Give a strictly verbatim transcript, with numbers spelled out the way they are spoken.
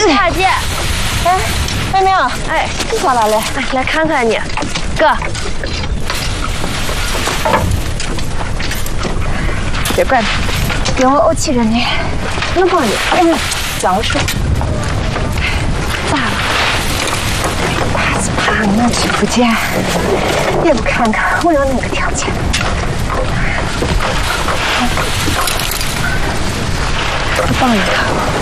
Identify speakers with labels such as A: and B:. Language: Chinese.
A: 大姐，
B: 哎，妹妹啊，
A: 哎，
B: 你咋来了？
A: 哎，来看看你，哥。
B: 别怪他，给我怄气着呢。
A: 能帮你？
B: 嗯，让我说。
A: 咋了？
B: 怕是怕我去福建，也不看看我有那个条件。我帮你看。